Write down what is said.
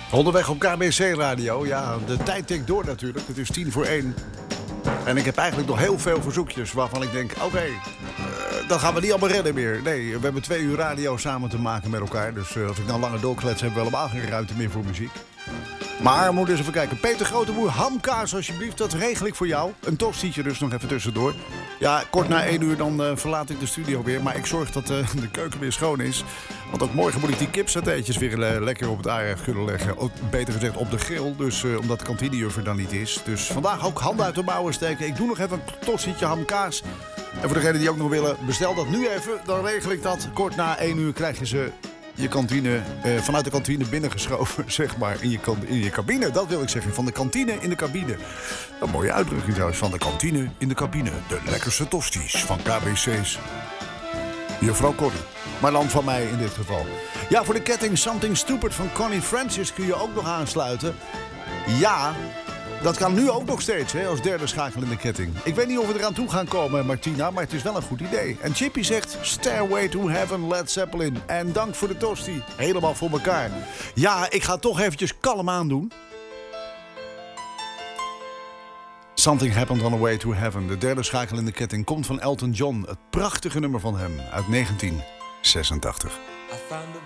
Onderweg op KBC Radio. Ja, de tijd tikt door natuurlijk. Het is 1:50. En ik heb eigenlijk nog heel veel verzoekjes waarvan ik denk... Oké, dat gaan we niet allemaal redden meer. Nee, we hebben 2 uur radio samen te maken met elkaar. Dus als ik nou langer doorklets, hebben we helemaal geen ruimte meer voor muziek. Maar we moeten eens even kijken. Peter Groteboer, hamkaas alsjeblieft. Dat regel ik voor jou. Een tostietje dus nog even tussendoor. Ja, kort na 1 uur dan verlaat ik de studio weer. Maar ik zorg dat de keuken weer schoon is. Want ook morgen moet ik die kipsatéetjes weer lekker op het aanrecht kunnen leggen. Ook, beter gezegd op de grill. Dus omdat de kantinejuffer dan niet is. Dus vandaag ook handen uit de mouwen steken. Ik doe nog even een tostietje hamkaas. En voor degenen die ook nog willen, bestel dat nu even. Dan regel ik dat. Kort na 1 uur krijg je ze... je kantine, vanuit de kantine binnengeschoven, zeg maar, in je cabine. Dat wil ik zeggen, van de kantine in de cabine. Een mooie uitdrukking trouwens, van de kantine in de cabine. De lekkerste tosties van KBC's. Juffrouw Corrie, maar dan van mij in dit geval. Ja, voor de ketting Something Stupid van Connie Francis kun je ook nog aansluiten. Ja... dat kan nu ook nog steeds, hè, als derde schakel in de ketting. Ik weet niet of we eraan toe gaan komen, Martina, maar het is wel een goed idee. En Chippy zegt, Stairway to Heaven, Led Zeppelin. En dank voor de tosti. Helemaal voor elkaar. Ja, ik ga het toch eventjes kalm aandoen. Something Happened on the Way to Heaven. De derde schakel in de ketting komt van Elton John. Het prachtige nummer van hem uit 1986. I found a